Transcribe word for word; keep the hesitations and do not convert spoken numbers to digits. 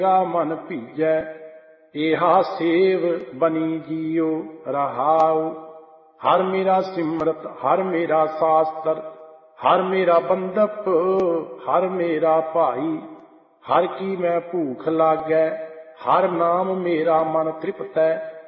मन भीजै एहा सेव बनी जियो रहाओ। हर मेरा सिमरत हर मेरा शास्त्र हर मेरा बंदप हर मेरा भाई। हर की मैं भूख लागै हर नाम मेरा मन तृप्त है।